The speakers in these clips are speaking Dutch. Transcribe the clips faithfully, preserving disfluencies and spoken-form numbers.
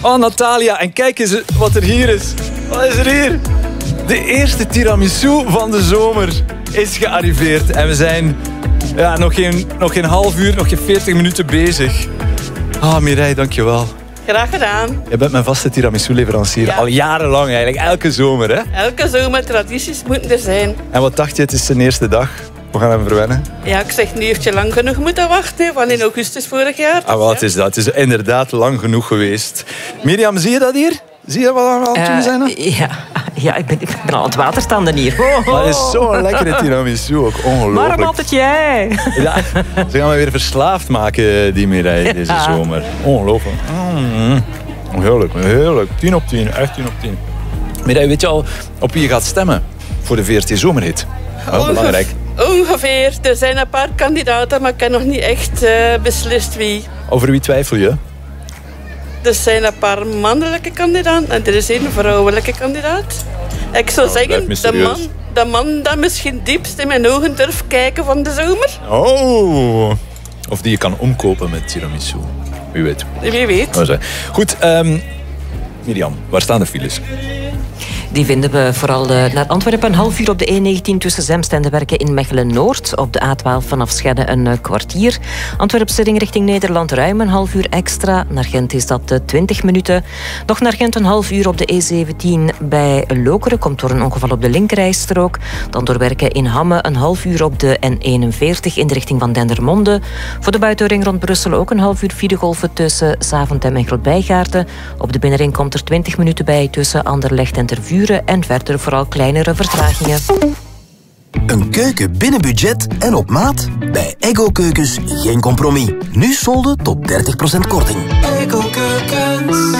Oh, Natalia, en kijk eens wat er hier is. Wat is er hier? De eerste tiramisu van de zomer is gearriveerd. En we zijn ja, nog, geen, nog geen half uur, nog geen veertig minuten bezig. Ah, oh, Mireille, dankjewel. Graag gedaan. Je bent mijn vaste tiramisu-leverancier. Ja. Al jarenlang eigenlijk, elke zomer. Hè? Elke zomer, tradities moeten er zijn. En wat dacht je, het is zijn eerste dag? We gaan hem verwennen. Ja, ik zeg, nu heeft je lang genoeg moeten wachten, van in augustus vorig jaar. Ah, wat is dat? Het is inderdaad lang genoeg geweest. Mirjam, zie je dat hier? Zie je wat we aan het doen zijn? Uh, ja, ja ik, ben, ik ben aan het waterstanden hier. Oh, oh. Dat is zo'n lekkere tiramisu ook. Ongelooflijk. Waarom altijd jij? Ja, ze gaan me weer verslaafd maken, die Mireille, deze ja. zomer. Ongelooflijk. Mm. Heerlijk, heerlijk. tien op tien, echt tien op tien. Mireille, weet je al op wie je gaat stemmen voor de V R T Zomerhit? Wel Ongeveer, belangrijk. Ongeveer. Er zijn een paar kandidaten, maar ik heb nog niet echt uh, beslist wie. Over wie twijfel je? Er zijn een paar mannelijke kandidaten en er is één vrouwelijke kandidaat. Ik zou oh, zeggen, de man, de man dat misschien diepst in mijn ogen durft kijken van de zomer. Oh, of die je kan omkopen met tiramisu. Wie weet. Wie weet. Goed, um, Mirjam, waar staan de files? Die vinden we vooral naar Antwerpen een half uur op de E negentien tussen Zemst en de Werken in Mechelen-Noord. Op de A twaalf vanaf Schedde een kwartier. Antwerpse ring richting Nederland ruim een half uur extra. Naar Gent is dat twintig minuten. Nog naar Gent een half uur op de E zeventien bij Lokeren. Komt door een ongeval op de linkerrijstrook. Dan door Werken in Hamme een half uur op de N eenenveertig in de richting van Dendermonde. Voor de buitenring rond Brussel ook een half uur filegolven tussen Zaventem en Mechelen-Bijgaarden. Op de binnenring komt er twintig minuten bij tussen Anderlecht en Tervuren. En verder vooral kleinere vertragingen. Een keuken binnen budget en op maat? Bij Eggo Keukens geen compromis. Nu solden tot dertig procent korting. Eggo Keukens.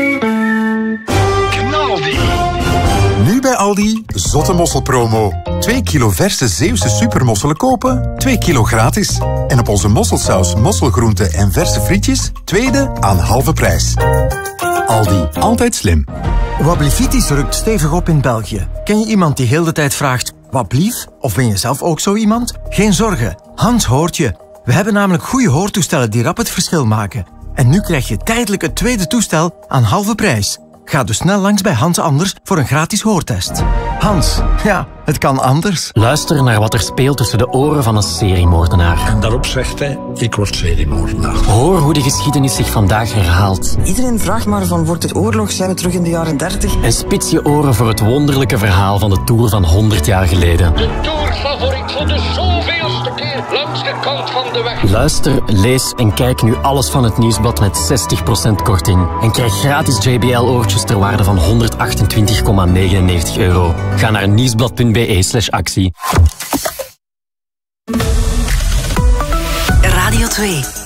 Knaldi. Nu bij Aldi, zotte mosselpromo. twee kilo verse Zeeuwse supermosselen kopen, twee kilo gratis. En op onze mosselsaus, mosselgroenten en verse frietjes, tweede aan halve prijs. Aldi, altijd slim. Wablivitis rukt stevig op in België. Ken je iemand die heel de tijd vraagt, wat blief? Of ben je zelf ook zo iemand? Geen zorgen, Hans hoort je. We hebben namelijk goede hoortoestellen die rap het verschil maken. En nu krijg je tijdelijk het tweede toestel aan halve prijs. Ga dus snel langs bij Hans Anders voor een gratis hoortest. Hans, ja, het kan anders. Luister naar wat er speelt tussen de oren van een seriemoordenaar. En daarop zegt hij, ik word seriemoordenaar. Hoor hoe de geschiedenis zich vandaag herhaalt. Iedereen vraagt maar van, wordt het oorlog? Zijn we terug in de jaren dertig? En spits je oren voor het wonderlijke verhaal van de Tour van honderd jaar geleden. De Tourfavoriet voor de zoveelste keer langs de kant van de weg. Luister, lees en kijk nu alles van het Nieuwsblad met zestig procent korting. En krijg gratis J B L-oortjes ter waarde van honderdachtentwintig komma negenennegentig euro. Ga naar nieuwsblad punt b e slash actie. Radio twee.